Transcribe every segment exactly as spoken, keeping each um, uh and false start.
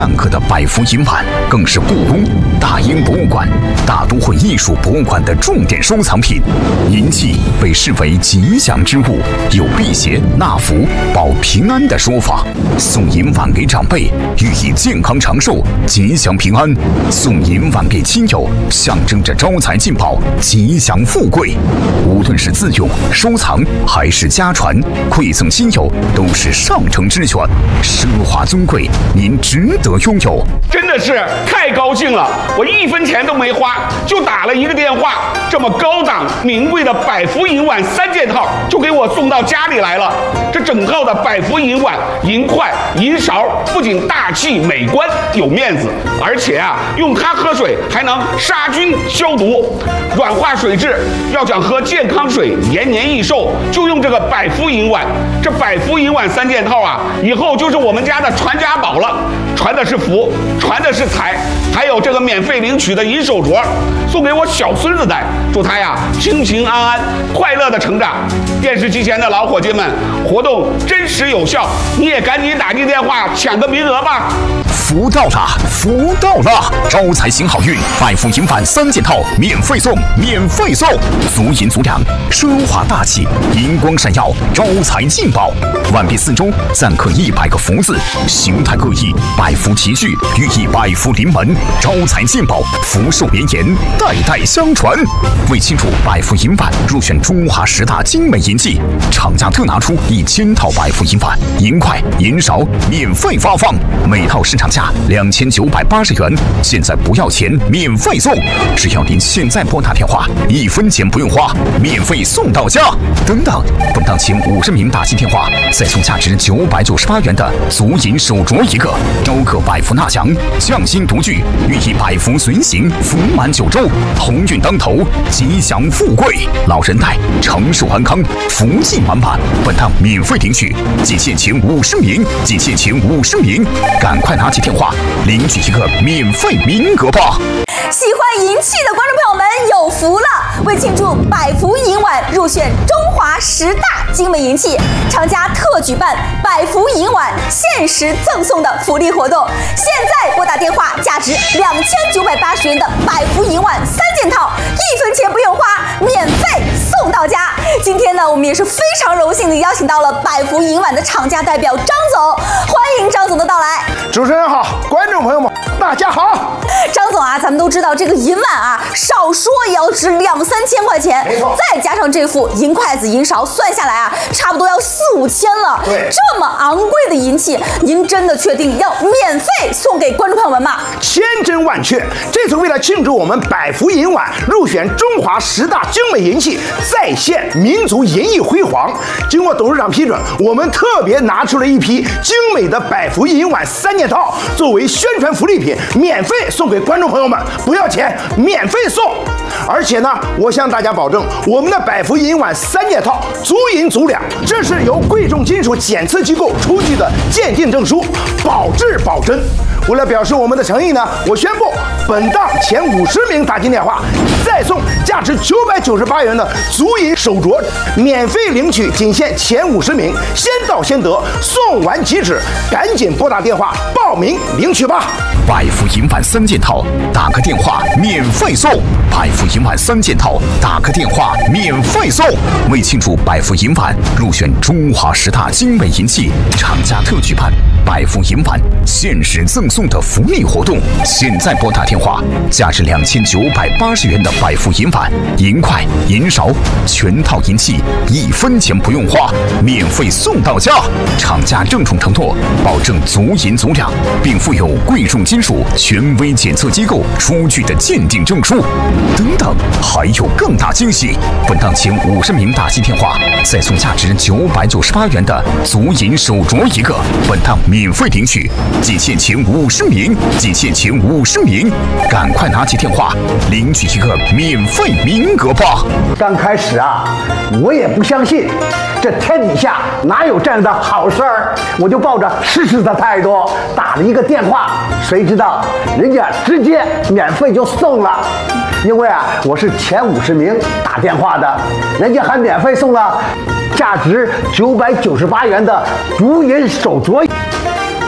万克的百福银碗更是故宫、大英博物馆、大都会艺术博物馆的重点收藏品。银器被视为吉祥之物，有辟邪纳福、保平安的说法。送银碗给长辈，寓意健康长寿、吉祥平安；送银碗给亲友，象征着招财进宝、吉祥富贵。无论是自用、收藏还是家传，馈赠亲友都是上乘之选，奢华尊贵，您值得拥有。 真的是太高兴了，我一分钱都没花，就打了一个电话，这么高档名贵的百福银碗三件套就给我送到家里来了。这整套的百福银碗、银筷、银勺不仅大气美观有面子，而且啊，用它喝水还能杀菌消毒、软化水质。要想喝健康水、延年益寿，就用这个百福银碗。这百福银碗三件套啊，以后就是我们家的传家宝了，传的是福，传的是财，还有这个免费领取的银手镯，送给我小孙子戴，祝他呀平平安安、快乐的成长。电视机前的老伙计们，活动真实有效，你也赶紧打进电话抢个名额吧。 福到了，福到了！招财行好运，百福银碗三件套免费送，免费送！足银足两，奢华大气，银光闪耀，招财进宝。碗壁四周錾刻一百个福字，形态各异，百福齐聚，寓意百福临门，招财进宝，福寿绵延，代代相传。为庆祝百福银碗入选中华十大精美银器，厂家特拿出一千套百福银碗、银筷、银勺免费发放，每套市场价两千九百八十元，现在不要钱，免费送！只要您现在拨打电话，一分钱不用花，免费送到家。等等，本档前五十名打进电话，再送价值九百九十八元的足银手镯一个，招客百福纳祥，匠心独具，寓意百福随行，福满九州，鸿运当头，吉祥富贵，老人戴长寿安康，福气满满。本档免费领取，仅限前五十名，仅限前五十名，赶快拿起电话领取一个免费名额吧！ 喜欢银器的观众朋友们有福了！为庆祝百福银碗入选中华十大精美银器，厂家特举办百福银碗限时赠送的福利活动。现在拨打电话，价值两千九百八十元的百福银碗三件套，一分钱不用花，免费送到家。今天呢，我们也是非常荣幸的邀请到了百福银碗的厂家代表张总，欢迎张总的到来。 主持人好，观众朋友们大家好。 张总啊，咱们都知道这个银碗啊，少说也要值两三千块钱， 没错， 再加上这副银筷子、银勺，算下来啊，差不多要四五千了。 对， 这么昂贵的银器，您真的确定要免费送给观众朋友们吗？ 千真万确，这次为了庆祝我们百福银碗入选中华十大精美银器，再现民族银艺辉煌，经过董事长批准，我们特别拿出了一批精美的百福银碗三件套，作为宣传福利品，免费送给观众朋友们，不要钱，免费送。而且呢，我向大家保证，我们的百福银碗三件套足银足两，这是由贵重金属检测机构出具的鉴定证书，保质保真。为了表示我们的诚意呢，我宣布本档前五十名打进电话，再送价值九百九十八元的足银手镯，免费领取，仅限前五十名，先到先得，送完即止，赶紧拨打电话报名领取吧。 百福银碗三件套，打个电话免费送。百福银碗三件套，打个电话免费送。为庆祝百福银碗入选中华十大精美银器，厂家特举办百福银碗限时赠送的福利活动。现在拨打电话，价值两千九百八十元的百福银碗、银筷、银勺，全套银器一分钱不用花，免费送到家。厂家郑重承诺，保证足银足两，并附有贵重金属权威检测机构出具的鉴定证书。等等，还有更大惊喜！本档前五十名打进电话，再送价值九百九十八元的足银手镯一个，本档免费领取，仅限前五十名，仅限前五十名，赶快拿起电话领取一个免费名额吧！ 刚开始啊，我也不相信，这天底下哪有这样的好事儿，我就抱着试试的态度打了一个电话，谁知道人家直接免费就送了。因为啊，我是前五十名打电话的，人家还免费送了价值九百九十八元的足银手镯。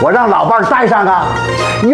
我让老伴儿带上啊。